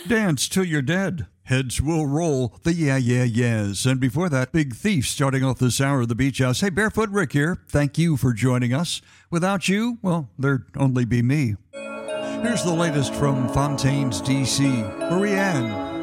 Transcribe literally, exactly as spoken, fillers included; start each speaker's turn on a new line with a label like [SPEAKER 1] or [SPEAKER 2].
[SPEAKER 1] Dance Till You're Dead. Heads Will Roll, the Yeah, Yeah, Yeahs. And before that, Big Thief starting off this hour of the Beach House. Hey, Barefoot Rick here. Thank you for joining us. Without you, well, there'd only be me. Here's the latest from Fontaine's, D C Marianne.